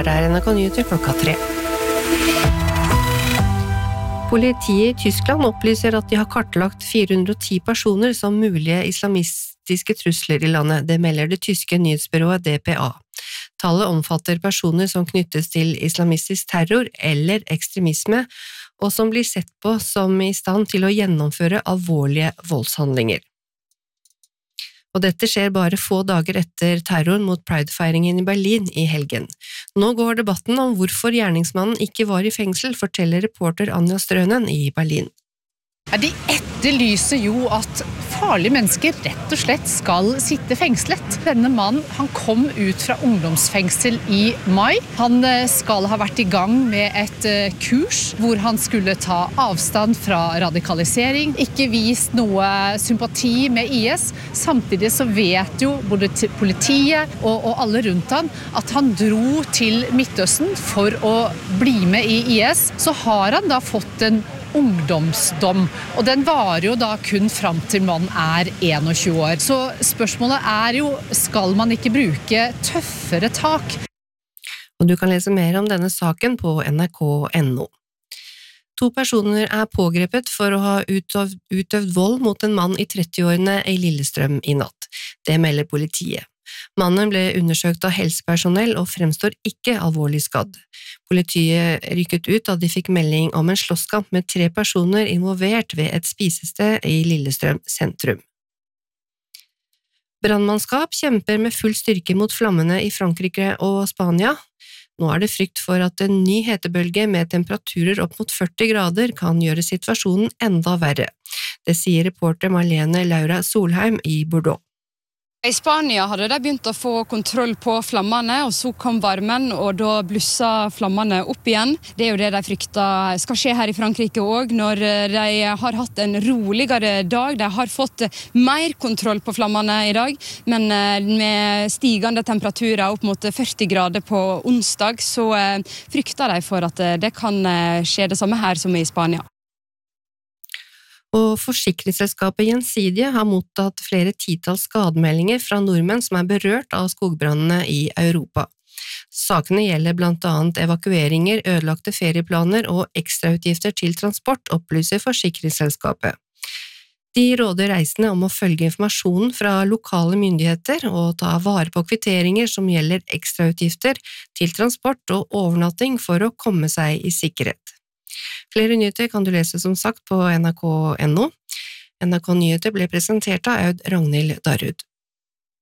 Her NRK Nyheter 3. Politiet i Tyskland opplyser at de har kartlagt 410 personer som mulige islamistiske trusler i landet. Det melder det tyske nyhetsbyrået DPA. Tallet omfatter personer som knyttes til islamistisk terror eller ekstremisme, og som blir sett på som i stand til å gjennomføre alvorlige voldshandlinger. Og dette skjer bare få dager etter terroren mot Pride-feiringen i Berlin i helgen. Nå går debatten om hvorfor gjerningsmannen ikke var i fengsel, forteller reporter Anja Strønen i Berlin. Ja, de etterlyser jo at farlige mennesker rett og slett skal sitte fengslet. Denne mannen, han kom ut fra ungdomsfengsel i mai. Han skal ha vært i gang med et kurs hvor han skulle ta avstand fra radikalisering, ikke vist noe sympati med IS. Samtidig så vet jo både politiet og alle rundt han at han dro til Midtøsten for å bli med i IS. Så har han da fått en ungdomsdom, og den varer jo da kun fram til man er 21 år. Så spørsmålet er jo, skal man ikke bruke tøffere tak? Og du kan lese mer om denne saken på nrk.no. 2 personer er pågrepet for å ha utøvd vold mot en mann i 30-årene i Lillestrøm i natt. Det melder politiet. Mannen ble undersøkt av helsepersonell og fremstår ikke alvorlig skadd. Politiet rykket ut da de fikk melding om en slåsskamp med 3 personer involvert ved et spisested i Lillestrøm sentrum. Brannmannskap kjemper med full styrke mot flammene i Frankrike og Spania. Nå er det frykt for at en ny hetebølge med temperaturer opp mot 40 grader kan gjøre situasjonen enda verre. Det sier reporter Marlene Laura Solheim i Bordeaux. I Spania hadde de begynt å få kontroll på flammene, og så kom varmen, og da blusset flammene opp igjen. Det er jo det de frykter skal skje her i Frankrike også, når de har hatt en roligere dag. De har fått mer kontroll på flammene i dag, men med stigende temperaturer opp mot 40 grader på onsdag, så frykter de for at det kan skje det samme her som i Spania. Og forsikringsselskapet Gjensidige har mottatt flere titalls skademeldinger fra nordmenn som er berørt av skogbrannene i Europa. Sakene gjelder blant annet evakueringer, ødelagte ferieplaner og ekstrautgifter til transport, opplyser forsikringsselskapet. De råder reisende om å følge informasjonen fra lokale myndigheter og ta vare på kvitteringer som gjelder ekstrautgifter til transport og overnatting for å komme seg i sikkerhet. Flere nyheter kan du lese som sagt på nrk.no. NRK Nyheter ble presentert av Aud Ragnhild Darud.